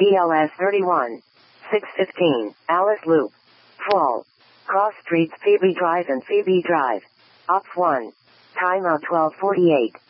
PLS 31. 615, Alice Loop. Fall. Cross streets Phoebe Drive and Phoebe Drive. Op 1. Time of 12:48.